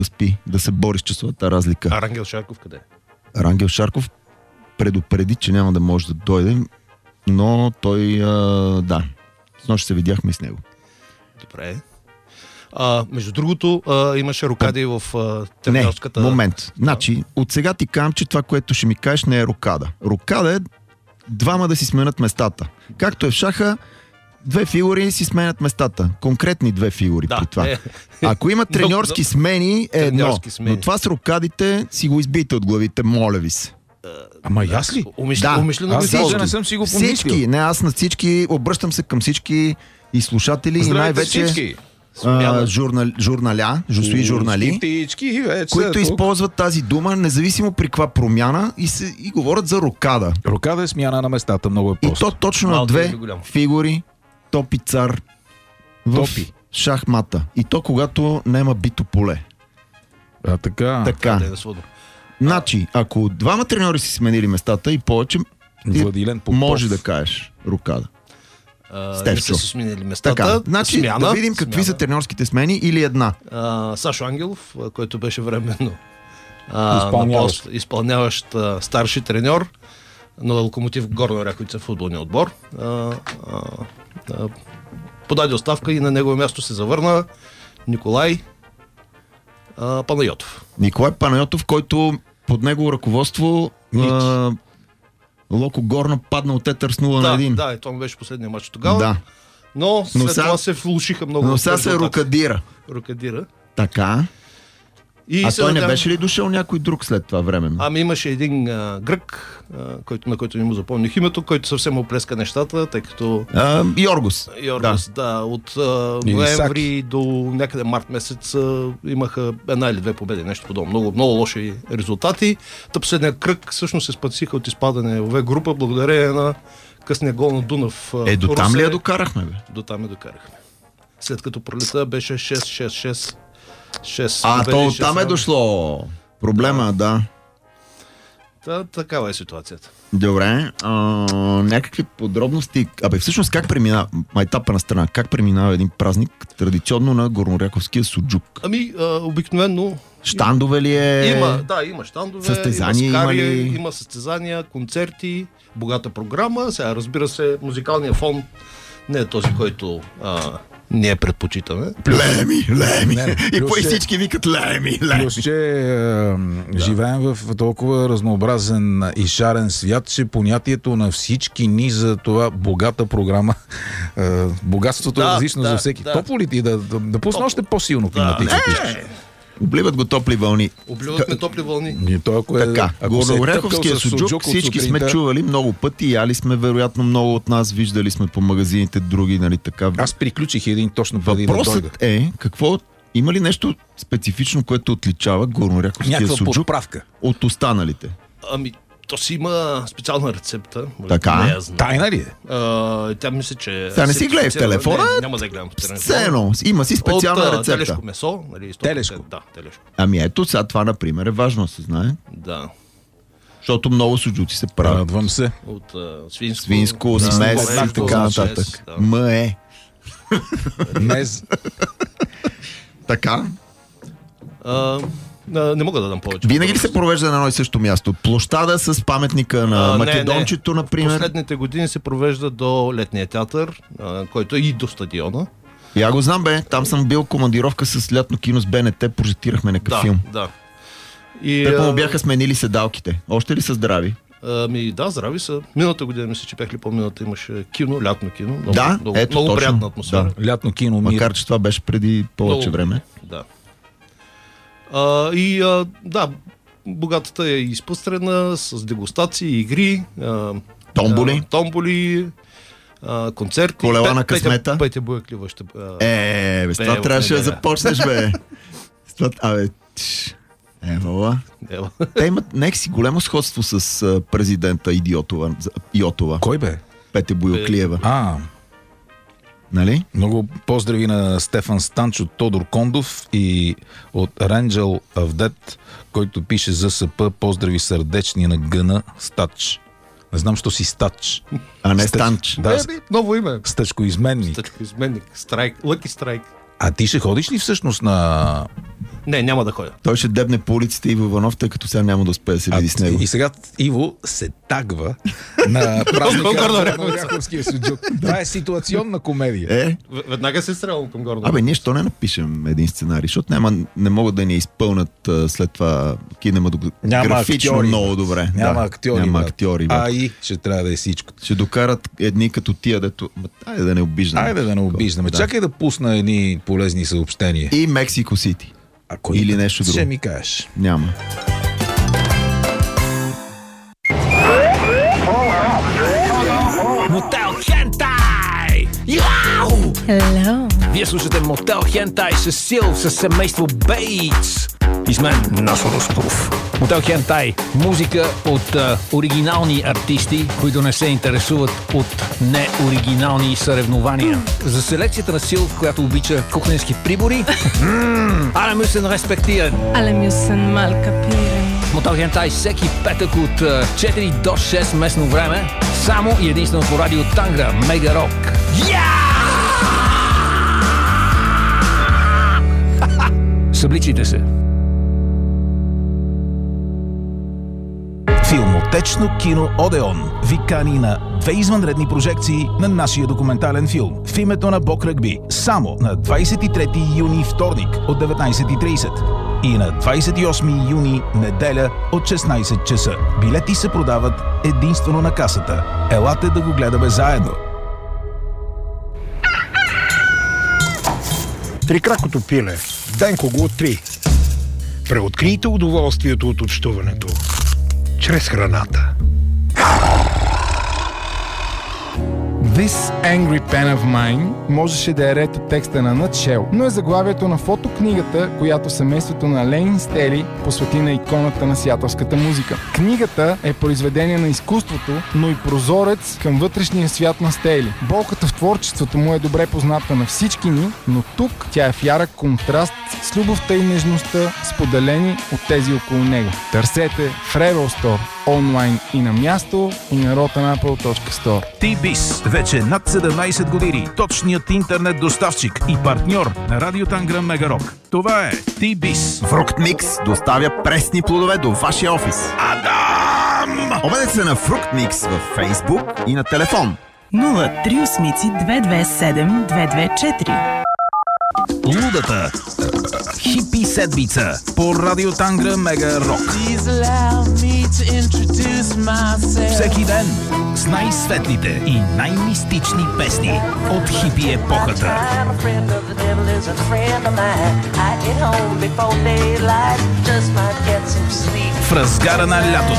да спи, да се бори с часовата разлика. А Рангел Шарков къде е? Рангел Шарков предупреди, че няма да може да дойде, но той, да, с нощ се видяхме с него. Добре. Между другото, имаше рокади в тренерската... Не, момент. Значи, от сега ти казвам, че това, което ще ми кажеш, не е рокада. Рокада е двама да си сменят местата. Както е в шаха, две фигури си сменят местата. Конкретни две фигури при това. Ако има треньорски смени, е едно. Но това с рокадите си го избийте от главите, моля ви се. Ама и аз ли? Умишлено аз даже не съм си го помислил. Всички, не аз на всички, обръщам се към всички и слушатели и най-вече журнали, които използват тази дума, независимо при каква промяна и говорят за рокада. Рокада е смяна на местата, много е просто. И то точно на две фигури, Топ и Цар в шахмата. И то когато няма бито поле. Така. Значи, ако двама треньори си сменили местата и повече, може да кажеш рокада. Не са си сменили местата. Така, значи да видим какви са треньорските смени или една. Сашо Ангелов, който беше временно изпълняващ старши треньор на Локомотив Горна Оряховица футболния отбор. Подаде оставка и на негово място се завърна Николай Панайотов. Николай Панайотов, който под негово ръководство Локо Горна падна от Етър с 0-1. Да, това беше последния матч тогава. Да. Но след това се влушиха много. Но сега се рокадира. Така. Той не беше ли дошъл някой друг след това временно? Имаше един грък, на който не му запомних името, който съвсем оплеска нещата, тъй като... Йоргос, да. От ноември до някъде март месец имаха една или две победи, нещо подобно. Много, много лоши резултати. Последният кръг всъщност се спасиха от изпадане в група, благодарение на късния гол на Дунав. До там ли я докарахме, бе? До там я докарахме. След като пролета беше 6-6-6. То там е дошло проблема, да. Такава е ситуацията. Добре, някакви подробности. Всъщност как преминава майтапа на страна? Как преминава един празник традиционно на горнооряховския суджук? Обикновено щандове ли е? Има щандове, състезания, има състезания, концерти, богата програма. Сега, разбира се, музикалният фон не е този, който ние предпочитаме. Леми. И по всички викат леми. Плюс, че живеем в толкова разнообразен и шарен свят, че понятието на всички ни за това богата програма, богатството е различно за всеки. Топло ли ти да пусна още по-силно климатичното? Обливат го топли вълни. Обливат топли вълни. Така, горнооряховския суджук всички сме чували много пъти, яли сме вероятно много от нас, виждали сме по магазините други, нали така. Аз приключих един точно преди да дойда. Въпросът е, има ли нещо специфично, което отличава горнооряховския суджук? Някаква подправка от останалите? То си има специална рецепта. Така? Тайна ли е? Тя мисля, че... Сега не си гледай в телефона. Няма да гледам в телефона. Има си специална рецепта. От телешко месо. Телешко? Да, телешко. Ето, сега това, например, е важно да се знае. Да. Защото много суджуци се правят. Радвам се. От свинско, смес и така нататък. Мъе. Мез. Така. Не мога да дам повече. Винаги ли се провежда на едно и също място? Площада с паметника на Македончето, например? Последните години се провежда до Летния театър, който е и до стадиона. Я го знам, бе. Там съм бил командировка с лятно кино с БНТ, прожектирахме някакъв филм. Да. Те му бяха сменили седалките. Още ли са здрави? Здрави са. Миналата година, мисля, че бях ли по-миналата, имаше кино, лятно кино. Много приятна атмосфера. Да. Лятно кино. Макар, че това беше преди повече време. Да. Богатата е изпъстрена с дегустации, игри, томболи, концерти. Колела на късмета. Петя Бояклива ще... с това трябваше да започнеш, бе. Те имат някакси голямо сходство с президента Йотова. Кой бе? Петя Бояклиева. Нали? Много поздрави на Стефан Станч от Тодор Кондов и от Ренджел Авдет, който пише за СП поздрави сърдечни на Гъна Стач. Не знам, що си Стач. А не Станч. Ново име. Стъчкоизменник. Лъки страйк. А ти ще ходиш ли всъщност на Не, няма да ходя. Той ще дебне по улиците Иво Иванов, тъй като сега няма да успее да се види с него. И сега Иво се тагва на празника на Оряховския суджук. Това е ситуационна комедия. Веднага се стрелвам към Гордон. Абе, ние що не напишем един сценарий, защото не могат да ни изпълнят след това кинематографично много добре. Няма актьори. И ще трябва да е всичко. Ще докарат едни като тия, дето... Айде да не обиждаме. Чакай да пусна едни полезни съобщения. И Мексико Сити. Или нещо друго. Ще ми кажеш. Няма. Мотел Хентай! Яу! Hello. Вие слушате Мотел Хентай с Сил, с семейство Бейтс. И с мен Насо Ростов. Мотел Хентай. Музика от оригинални артисти, които не се интересуват от неоригинални съревнования. За селекцията на Сил, която обича кухненски прибори. Alle müssen respektieren. Alle müssen mal kapieren. Мотел Хентай всеки петък от 4 до 6 местно време. Само и единствено по радио Тангра, Мега Рок. Събличите се. Филмотечно кино Одеон ви кани на 2 извънредни прожекции на нашия документален филм в името на Бог Ръгби само на 23 юни вторник от 19:30 и на 28 юни неделя от 16 часа. Билети се продават единствено на касата. Елате да го гледаме заедно. Трикракото пиле. Денко го откри. Преоткрийте удоволствието от общуването чрез храната. This Angry Pen of Mine можеше да е ред от текста на Nutshell, но е заглавието на фотокнигата, която семейството на Ленин Стели посвети на иконата на сиатълската музика. Книгата е произведение на изкуството, но и прозорец към вътрешния свят на Стели. Болката в творчеството му е добре позната на всички ни, но тук тя е в ярък контраст с любовта и нежността, споделени от тези около него. Търсете в Rebel Store, онлайн и на място, и на rotanapple.store. T-Biz. Вече над 17 години. Точният интернет доставчик и партньор на Радио Тангра Мега Рок. Това е T-Biz. Фруктмикс доставя пресни плодове до вашия офис. Адам! Обадете се на Фруктмикс във Фейсбук и на телефон 038 227 224. Лудата хипи седмица по Радио Тангра Мега Рок. Всеки ден с най-светлите и най-мистични песни от хипи епохата. В разгара на лятото